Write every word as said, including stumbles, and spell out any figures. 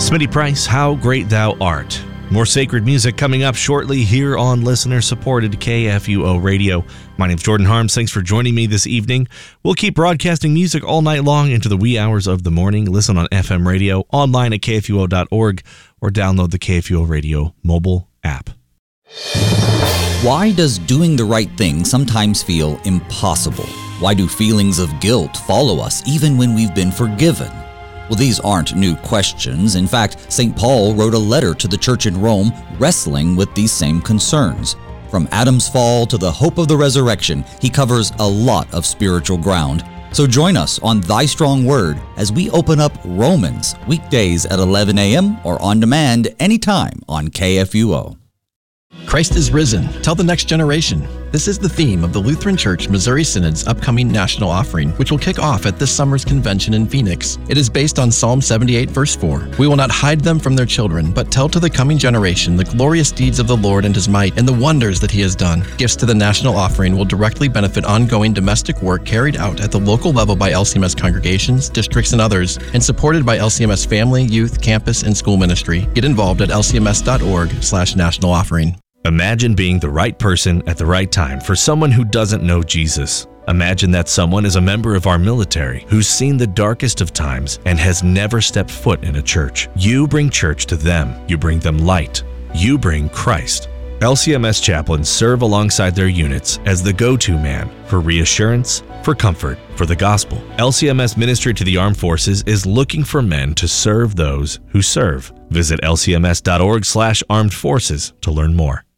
Smitty Price, How Great Thou Art. More sacred music coming up shortly here on listener-supported K F U O Radio. My name's Jordan Harms. Thanks for joining me this evening. We'll keep broadcasting music all night long into the wee hours of the morning. Listen on F M radio, online at K F U O dot org, or download the K F U O Radio mobile app. Why does doing the right thing sometimes feel impossible? Why do feelings of guilt follow us even when we've been forgiven? Well, these aren't new questions. In fact, Saint Paul wrote a letter to the church in Rome wrestling with these same concerns. From Adam's fall to the hope of the resurrection, he covers a lot of spiritual ground. So join us on Thy Strong Word as we open up Romans, weekdays at eleven a.m. or on demand anytime on K F U O. Christ is risen. Tell the next generation. This is the theme of the Lutheran Church Missouri Synod's upcoming national offering, which will kick off at this summer's convention in Phoenix. It is based on Psalm seventy-eight, verse four. We will not hide them from their children, but tell to the coming generation the glorious deeds of the Lord and His might and the wonders that He has done. Gifts to the national offering will directly benefit ongoing domestic work carried out at the local level by L C M S congregations, districts, and others, and supported by L C M S family, youth, campus, and school ministry. Get involved at L C M S dot org slash national offering. Imagine being the right person at the right time for someone who doesn't know Jesus. Imagine that someone is a member of our military who's seen the darkest of times and has never stepped foot in a church. You bring church to them. You bring them light. You bring Christ. L C M S chaplains serve alongside their units as the go-to man for reassurance, for comfort, for the gospel. L C M S Ministry to the Armed Forces is looking for men to serve those who serve. Visit L C M S dot org slash armed forces to learn more.